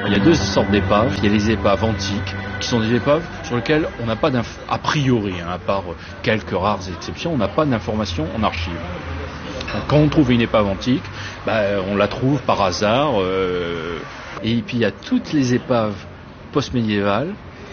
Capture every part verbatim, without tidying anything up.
Il y a deux sortes d'épaves. Il y a les épaves antiques, qui sont des épaves sur lesquelles on n'a pas d'inf... a priori, hein, à part quelques rares exceptions, on n'a pas d'informations en archive. Donc, quand on trouve une épave antique, bah, on la trouve par hasard. Euh... Et puis il y a toutes les épaves post-médiévales.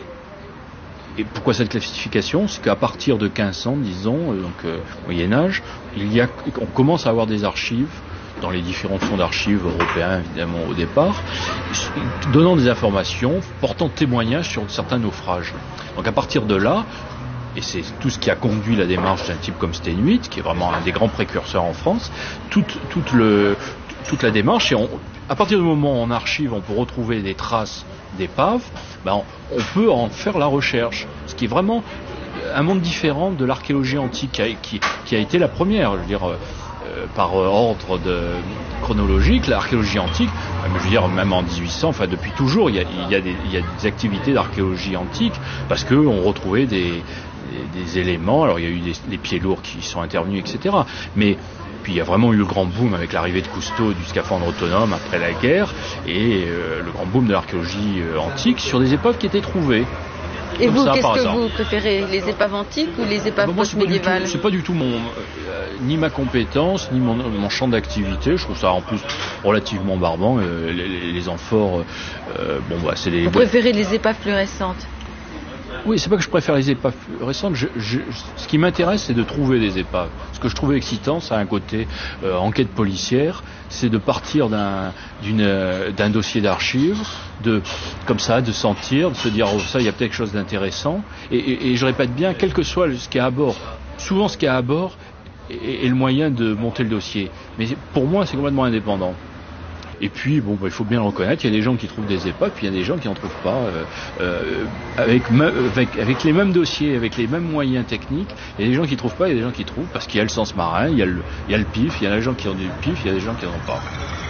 Et pourquoi cette classification ? C'est qu'à partir de quinze cents, disons, euh, donc euh, Moyen-Âge, il y a, on commence à avoir des archives dans les différents fonds d'archives européens, évidemment, au départ, donnant des informations, portant témoignage sur certains naufrages. Donc à partir de là, et c'est tout ce qui a conduit la démarche d'un type comme Steinhuit, qui est vraiment un des grands précurseurs en France, toute, toute, le, toute la démarche, et on, à partir du moment où en archive on peut retrouver des traces d'épaves, ben on, on peut en faire la recherche, ce qui est vraiment un monde différent de l'archéologie antique, qui a, qui, qui a été la première, je veux dire, euh, par ordre de, chronologique, l'archéologie antique, je veux dire, même en dix-huit cents, enfin depuis toujours, il y a, il y a, des, il y a des activités d'archéologie antique, parce qu'on retrouvait des, des, des éléments, alors il y a eu des, des pieds lourds qui sont intervenus, et cetera. Mais puis il y a vraiment eu le grand boom avec l'arrivée de Cousteau du scaphandre autonome après la guerre, et euh, le grand boom de l'archéologie euh, antique sur des épaves qui étaient trouvées. Et Comme vous, ça, qu'est-ce que hasard. vous préférez, les épaves antiques ou les épaves Ah bah moi, post-médiévales ? C'est pas du tout, c'est pas du tout mon, euh, ni ma compétence, ni mon, mon champ d'activité. Je trouve ça en plus relativement barbant. Euh, les, les amphores, euh, bon bah c'est les. Vous préférez les épaves plus récentes ? Oui, c'est pas que je préfère les épaves récentes. Je, je, ce qui m'intéresse, c'est de trouver des épaves. Ce que je trouve excitant, ça a un côté euh, enquête policière, c'est de partir d'un, d'une, euh, d'un dossier d'archives, de, comme ça, de sentir, de se dire, oh, ça, il y a peut-être quelque chose d'intéressant. Et, et, et je répète bien, quel que soit ce qu'il y a à bord, souvent ce qu'il y a à bord est, est le moyen de monter le dossier. Mais pour moi, c'est complètement indépendant. Et puis, bon, bah, il faut bien le reconnaître, il y a des gens qui trouvent des épaves, puis il y a des gens qui n'en trouvent pas. Euh, euh, avec, avec, avec les mêmes dossiers, avec les mêmes moyens techniques, il y a des gens qui ne trouvent pas, il y a des gens qui trouvent, parce qu'il y a le sens marin, il y a le, il y a le pif, il y a des gens qui ont du pif, il y a des gens qui n'en ont pas.